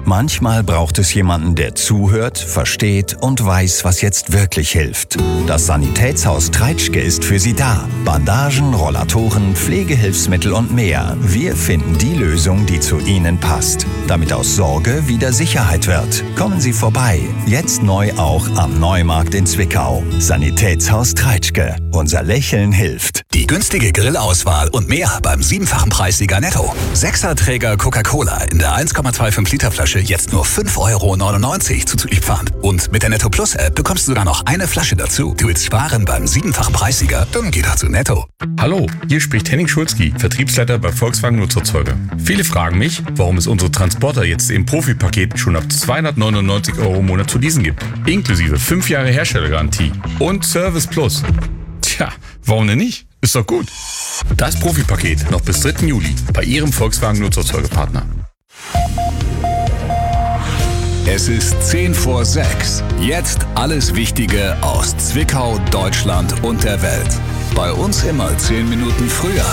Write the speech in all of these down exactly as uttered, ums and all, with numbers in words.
Manchmal braucht es jemanden, der zuhört, versteht und weiß, was jetzt wirklich hilft. Das Sanitätshaus Treitschke ist für Sie da. Bandagen, Rollatoren, Pflegehilfsmittel und mehr. Wir finden die Lösung, die zu Ihnen passt. Damit aus Sorge wieder Sicherheit wird. Kommen Sie vorbei. Jetzt neu auch am Neumarkt in Zwickau. Sanitätshaus Treitschke. Unser Lächeln hilft. Die günstige Grillauswahl und mehr beim siebenfachen Preissieger Netto. Sechserträger Coca-Cola in der eins Komma fünfundzwanzig Liter Flasche jetzt nur fünf Euro neunundneunzig zuzüglich Pfand. Und mit der Netto Plus App bekommst du sogar noch eine Flasche dazu. Du willst sparen beim siebenfachen Preissieger? Dann geh doch zu Netto. Hallo, hier spricht Henning Schulzki, Vertriebsleiter bei Volkswagen Nutzerzeuger. Viele fragen mich, warum es unsere Transporter jetzt im Profi-Paket schon ab zweihundertneunundneunzig Euro im Monat zu leasen gibt. Inklusive fünf Jahre Herstellergarantie und Service Plus. Tja, warum denn nicht? Ist doch gut. Das Profi-Paket noch bis dritten Juli bei Ihrem Volkswagen Nutzerzeugerpartner. Es ist zehn vor sechs. Jetzt alles Wichtige aus Zwickau, Deutschland und der Welt. Bei uns immer zehn Minuten früher.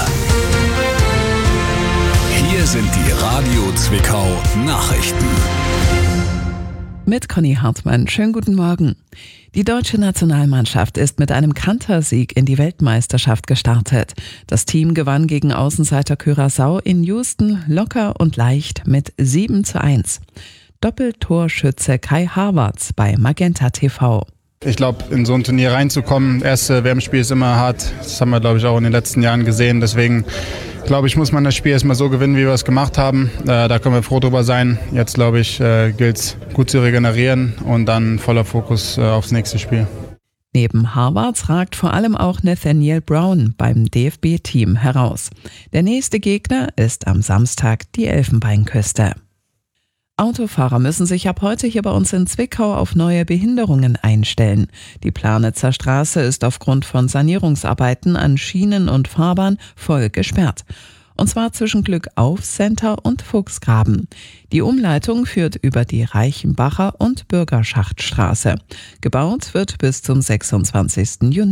Hier sind die Radio Zwickau Nachrichten. Mit Conny Hartmann. Schönen guten Morgen. Die deutsche Nationalmannschaft ist mit einem Kantersieg in die Weltmeisterschaft gestartet. Das Team gewann gegen Außenseiter Curaçao in Houston locker und leicht mit sieben zu eins. Doppeltorschütze Kai Havertz bei Magenta T V. Ich glaube, in so ein Turnier reinzukommen, erste W M-Spiel ist immer hart. Das haben wir, glaube ich, auch in den letzten Jahren gesehen. Deswegen, glaube ich, muss man das Spiel erstmal so gewinnen, wie wir es gemacht haben. Äh, da können wir froh drüber sein. Jetzt, glaube ich, äh, gilt es gut zu regenerieren und dann voller Fokus äh, aufs nächste Spiel. Neben Havertz ragt vor allem auch Nathaniel Brown beim D F B-Team heraus. Der nächste Gegner ist am Samstag die Elfenbeinküste. Autofahrer müssen sich ab heute hier bei uns in Zwickau auf neue Behinderungen einstellen. Die Planitzer Straße ist aufgrund von Sanierungsarbeiten an Schienen und Fahrbahn voll gesperrt. Und zwar zwischen Glückauf-Center und Fuchsgraben. Die Umleitung führt über die Reichenbacher und Bürgerschachtstraße. Gebaut wird bis zum sechsundzwanzigsten Juni.